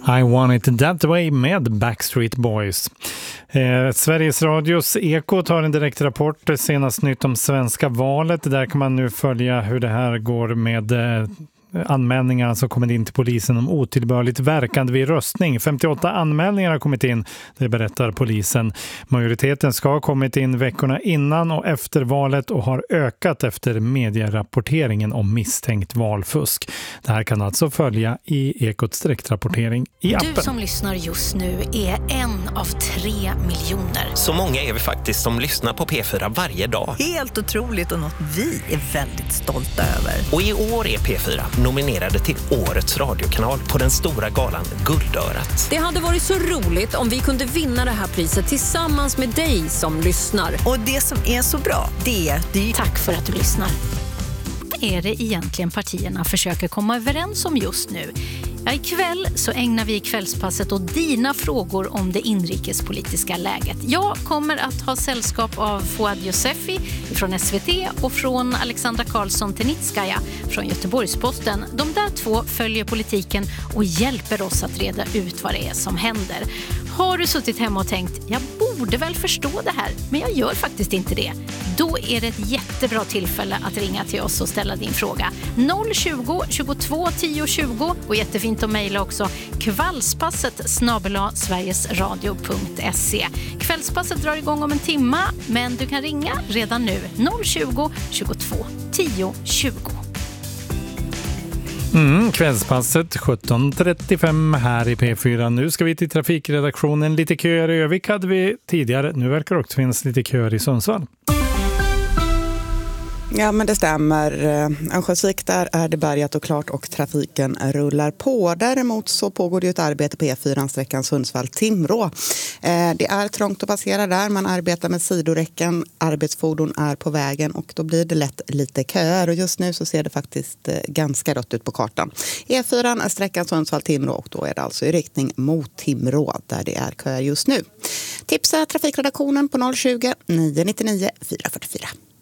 I want it that way med Backstreet Boys. Sveriges Radios Eko tar en direkt rapport, senast nytt om svenska valet. Där kan man nu följa hur det här går med anmälningar som kommit in till polisen om otillbörligt verkande vid röstning. 58 anmälningar har kommit in, det berättar polisen. Majoriteten ska ha kommit in veckorna innan och efter valet och har ökat efter medierapporteringen om misstänkt valfusk. Det här kan alltså följa i Ekots direktrapportering i appen. Du som lyssnar just nu är en av 3 miljoner. Så många är vi faktiskt som lyssnar på P4 varje dag. Helt otroligt och något vi är väldigt stolta över. Och i år är P4 nominerade till Årets radiokanal på den stora galan Guldörat. Det hade varit så roligt om vi kunde vinna det här priset tillsammans med dig som lyssnar. Och det som är så bra, det är... Tack för att du lyssnar. Vad är det egentligen partierna försöker komma överens om just nu? Ja, ikväll så ägnar vi kvällspasset åt dina frågor om det inrikespolitiska läget. Jag kommer att ha sällskap av Fouad Yousefi från SVT och från Alexandra Karlsson Tenitskaya från Göteborgsposten. De där 2 följer politiken och hjälper oss att reda ut vad det är som händer. Har du suttit hemma och tänkt, jag borde väl förstå det här, men jag gör faktiskt inte det. Då är det ett jättebra tillfälle att ringa till oss och ställa din fråga. 020 22 10 20 och jättefint att mejla också kvällspasset@sverigesradio.se. Kvällspasset drar igång om en timme, men du kan ringa redan nu 020 22 10 20. Kvällspasset 17.35 här i P4. Nu ska vi till trafikredaktionen. Lite köer i Övik hade vi tidigare. Nu verkar det också finnas lite köer i Sundsvall. Ja, men det stämmer. Örnsköldsvik, där är det bärgat och klart och trafiken rullar på. Däremot så pågår det ju ett arbete på E4-sträckan Sundsvall-Timrå. Det är trångt att passera där. Man arbetar med sidoräcken. Arbetsfordon är på vägen och då blir det lätt lite köer. Och just nu så ser det faktiskt ganska rött ut på kartan. E4 är sträckan Sundsvall-Timrå och då är det alltså i riktning mot Timrå där det är köer just nu. Tipsa trafikredaktionen på 020 999 444.